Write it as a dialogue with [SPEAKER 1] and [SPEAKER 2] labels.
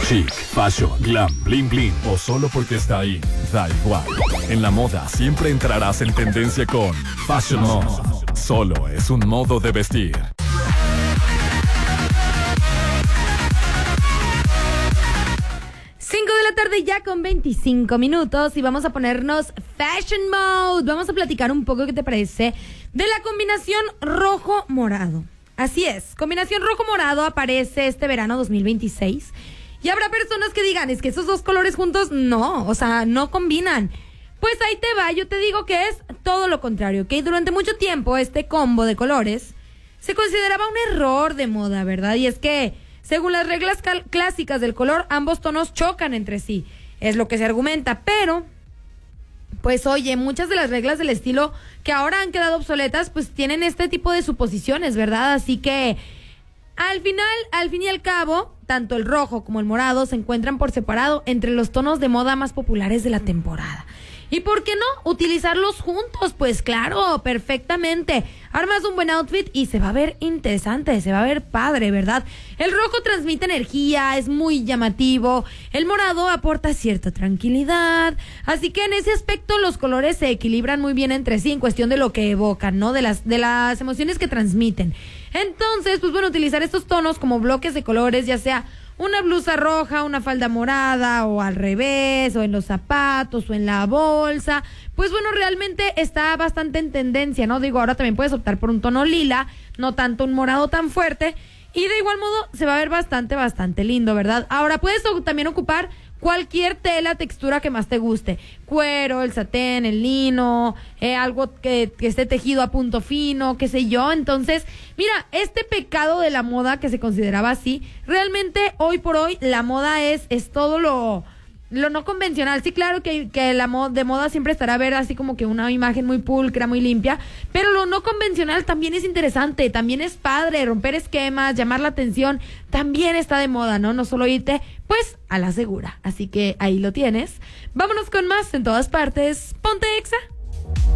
[SPEAKER 1] Chic, fashion, glam, bling bling o solo porque está ahí, da igual. En la moda siempre entrarás en tendencia con Fashion Mode. Solo es un modo de vestir.
[SPEAKER 2] 5 de la tarde ya con 25 minutos y vamos a ponernos Fashion Mode. Vamos a platicar un poco, ¿qué te parece? De la combinación rojo-morado. Así es, combinación rojo-morado aparece este verano 2026. Y habrá personas que digan, es que esos dos colores juntos, no, o sea, no combinan. Pues ahí te va, yo te digo que es todo lo contrario, que durante mucho tiempo este combo de colores se consideraba un error de moda, ¿verdad? Y es que, según las reglas clásicas del color, ambos tonos chocan entre sí, es lo que se argumenta, pero, pues oye, muchas de las reglas del estilo que ahora han quedado obsoletas, pues tienen este tipo de suposiciones, ¿verdad? Así que, al fin y al cabo, tanto el rojo como el morado se encuentran por separado entre los tonos de moda más populares de la temporada. ¿Y por qué no utilizarlos juntos? Pues claro, perfectamente. Armas un buen outfit y se va a ver interesante, se va a ver padre, ¿verdad? El rojo transmite energía, es muy llamativo. El morado aporta cierta tranquilidad. Así que en ese aspecto los colores se equilibran muy bien entre sí en cuestión de lo que evocan, ¿no? De las emociones que transmiten. Entonces, pues bueno, utilizar estos tonos como bloques de colores, ya sea una blusa roja, una falda morada, o al revés, o en los zapatos, o en la bolsa, pues bueno, realmente está bastante en tendencia, ¿no? Digo, ahora también puedes optar por un tono lila, no tanto un morado tan fuerte, y de igual modo se va a ver bastante lindo, ¿verdad? Ahora puedes también ocupar cualquier tela, textura que más te guste. Cuero, el satén, el lino, algo que esté tejido a punto fino, qué sé yo. Entonces, mira, este pecado de la moda que se consideraba así, realmente hoy por hoy la moda es todo lo no convencional. Sí, claro que la de moda siempre estará a ver así como que una imagen muy pulcra, muy limpia, pero lo no convencional también es interesante, también es padre, romper esquemas, llamar la atención, también está de moda, ¿no? No solo irte, pues, a la segura. Así que ahí lo tienes. Vámonos con más en todas partes. Ponte Exa.